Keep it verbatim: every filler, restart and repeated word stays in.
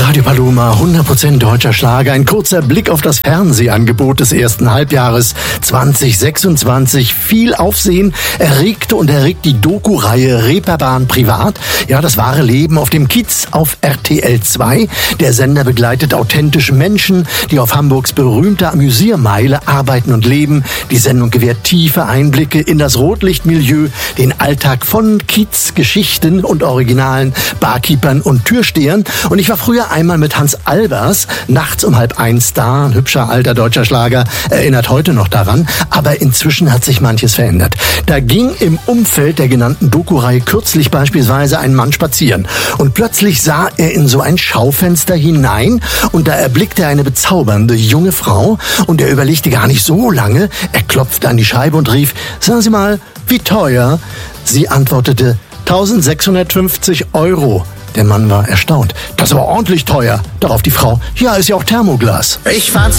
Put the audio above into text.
Radio Paloma, hundert Prozent deutscher Schlager. Ein kurzer Blick auf das Fernsehangebot des ersten Halbjahres zwanzig sechsundzwanzig. Viel Aufsehen erregte und erregt die Doku-Reihe Reeperbahn privat. Ja, das wahre Leben auf dem Kiez auf R T L zwei. Der Sender begleitet authentische Menschen, die auf Hamburgs berühmter Amüsiermeile arbeiten und leben. Die Sendung gewährt tiefe Einblicke in das Rotlichtmilieu, den Alltag von Kiez-Geschichten und originalen Barkeepern und Türstehern. Und ich war früher einmal mit Hans Albers nachts um halb eins da. Ein hübscher alter deutscher Schlager, erinnert heute noch daran. Aber inzwischen hat sich manches verändert. Da ging im Umfeld der genannten Doku-Reihe kürzlich beispielsweise ein Mann spazieren. Und plötzlich sah er in so ein Schaufenster hinein und da erblickte er eine bezaubernde junge Frau und er überlegte gar nicht so lange. Er klopfte an die Scheibe und rief: Sagen Sie mal, wie teuer? Sie antwortete: eintausendsechshundertfünfzig Euro. Der Mann war erstaunt. Das ist aber ordentlich teuer. Darauf die Frau: Ja, ist ja auch Thermoglas. Ich fahr